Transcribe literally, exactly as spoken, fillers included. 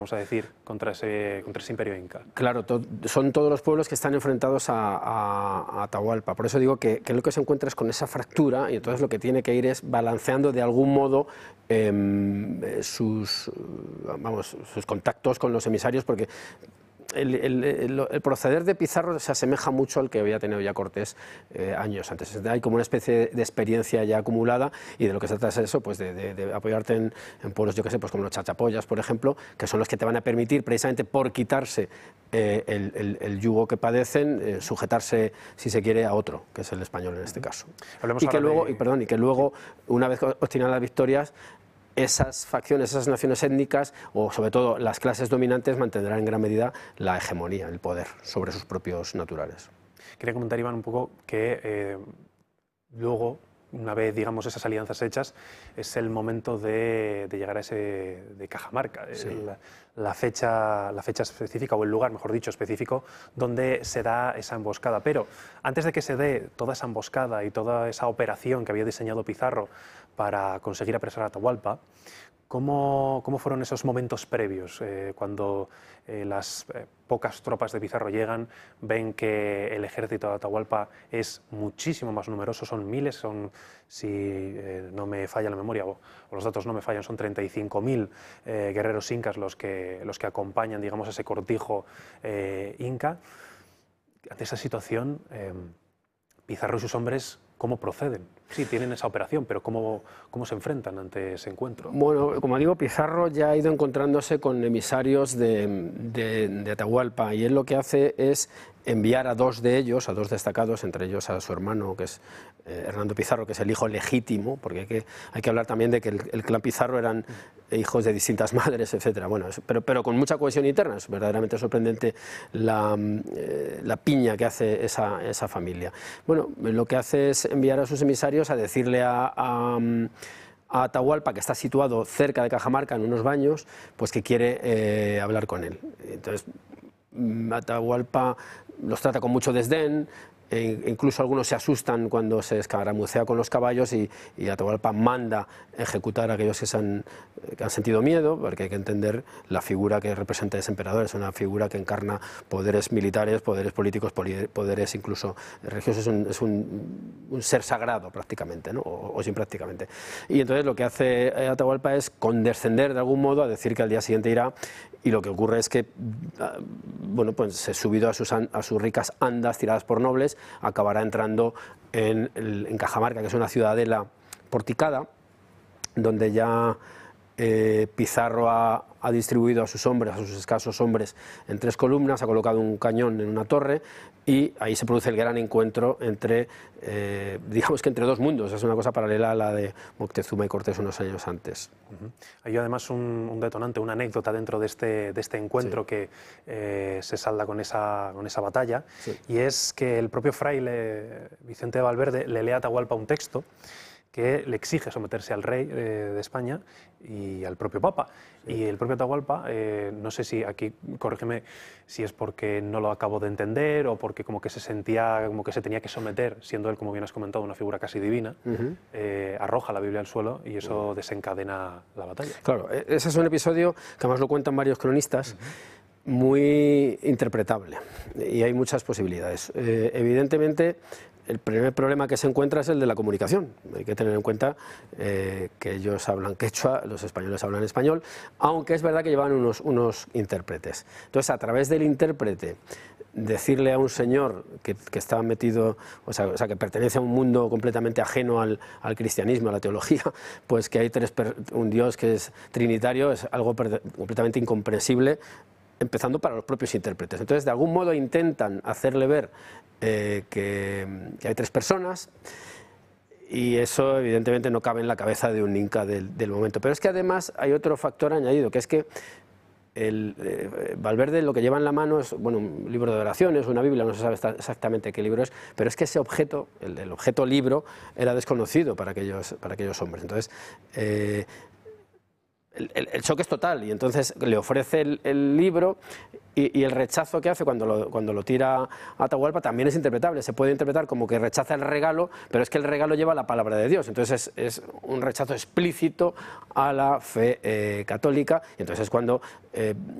vamos a decir, contra ese, contra ese imperio inca. Claro, to, son todos los pueblos que están enfrentados a, a, a Atahualpa. Por eso digo que, que lo que se encuentra es con esa fractura, y entonces lo que tiene que ir es balanceando de algún modo eh, sus, vamos, sus contactos con los emisarios, porque El, el, el, el proceder de Pizarro se asemeja mucho al que había tenido ya Cortés eh, años antes. Hay como una especie de experiencia ya acumulada, y de lo que se trata es eso, pues de, de, de apoyarte en, en pueblos, yo que sé, pues como los chachapoyas, por ejemplo, que son los que te van a permitir, precisamente por quitarse eh, el, el, el yugo que padecen, eh, sujetarse, si se quiere, a otro, que es el español en este caso. Hablemos y que luego, de... y, perdón, y que luego, una vez obtenidas las victorias, esas facciones, esas naciones étnicas, o sobre todo las clases dominantes, mantendrán en gran medida la hegemonía, el poder sobre sus propios naturales. Quería comentar, Iván, un poco que eh, luego, una vez, digamos, esas alianzas hechas, es el momento de, de llegar a ese de Cajamarca, sí. la, la, fecha, la fecha específica, o el lugar, mejor dicho, específico, donde se da esa emboscada. Pero antes de que se dé toda esa emboscada y toda esa operación que había diseñado Pizarro para conseguir apresar a Atahualpa, ¿cómo, cómo fueron esos momentos previos? Eh, cuando eh, las eh, pocas tropas de Pizarro llegan, ven que el ejército de Atahualpa es muchísimo más numeroso, son miles, son, si eh, no me falla la memoria, o, o los datos no me fallan, son treinta y cinco mil eh, guerreros incas los que, los que acompañan, digamos, ese cortijo eh, inca. Ante esa situación, eh, Pizarro y sus hombres, ¿cómo proceden? Sí, tienen esa operación, pero ¿cómo, cómo se enfrentan ante ese encuentro? Bueno, como digo, Pizarro ya ha ido encontrándose con emisarios de, de, de Atahualpa, y él lo que hace es enviar a dos de ellos, a dos destacados, entre ellos a su hermano, que es eh, Hernando Pizarro, que es el hijo legítimo, porque hay que, hay que hablar también de que el, el clan Pizarro eran hijos de distintas madres, etcétera. Bueno, es, pero, pero con mucha cohesión interna. Es verdaderamente sorprendente la, eh, la piña que hace esa, esa familia. Bueno, lo que hace es enviar a sus emisarios a decirle a, a a Atahualpa, que está situado cerca de Cajamarca, en unos baños, pues que quiere eh, hablar con él. Entonces, Atahualpa los trata con mucho desdén, e incluso algunos se asustan cuando se escaramucea con los caballos, y, y Atahualpa manda ejecutar a aquellos que, se han, que han sentido miedo, porque hay que entender la figura que representa ese emperador. Es una figura que encarna poderes militares, poderes políticos, poderes incluso religiosos. Es un, es un, un ser sagrado prácticamente, ¿no? o, o sin prácticamente. Y entonces lo que hace Atahualpa es condescender de algún modo, a decir que al día siguiente irá, y lo que ocurre es que, bueno, pues subido a sus, a sus ricas andas tiradas por nobles, acabará entrando en, en Cajamarca, que es una ciudadela porticada, donde ya eh, Pizarro ha, ha distribuido a sus hombres, a sus escasos hombres, en tres columnas, ha colocado un cañón en una torre, y ahí se produce el gran encuentro entre, eh, digamos que entre dos mundos. Es una cosa paralela a la de Moctezuma y Cortés unos años antes. Uh-huh. Hay además un, un detonante, una anécdota dentro de este, de este encuentro, sí, que eh, se salda con esa, con esa batalla, sí, y es que el propio fraile Vicente de Valverde le lee a Atahualpa un texto que le exige someterse al rey eh, de España y al propio Papa. Sí. Y el propio Atahualpa, eh, no sé si aquí, corrígeme, si es porque no lo acabo de entender o porque como que se sentía, como que se tenía que someter, siendo él, como bien has comentado, una figura casi divina, uh-huh, eh, arroja la Biblia al suelo, y eso uh-huh, desencadena la batalla. Claro, ese es un episodio que además lo cuentan varios cronistas, uh-huh, muy interpretable, y hay muchas posibilidades. Eh, evidentemente, el primer problema que se encuentra es el de la comunicación. Hay que tener en cuenta eh, que ellos hablan quechua, los españoles hablan español, aunque es verdad que llevan unos, unos intérpretes. Entonces, a través del intérprete, decirle a un señor que, que está metido, o sea, o sea, que pertenece a un mundo completamente ajeno al, al cristianismo, a la teología, pues que hay tres, un Dios que es trinitario, es algo completamente incomprensible, empezando para los propios intérpretes. Entonces, de algún modo intentan hacerle ver eh, que, que hay tres personas, y eso evidentemente no cabe en la cabeza de un inca del, del momento. Pero es que además hay otro factor añadido, que es que el, eh, Valverde lo que lleva en la mano es, bueno, un libro de oraciones, una Biblia, no se sabe exactamente qué libro es, pero es que ese objeto, el, el objeto libro, era desconocido para aquellos, para aquellos hombres. Entonces, eh, El, el, el choque es total, y entonces le ofrece el, el libro, Y, y el rechazo que hace cuando lo, cuando lo tira a Atahualpa también es interpretable. Se puede interpretar como que rechaza el regalo, pero es que el regalo lleva la palabra de Dios. Entonces es, es un rechazo explícito a la fe eh, católica. Y entonces es cuando eh,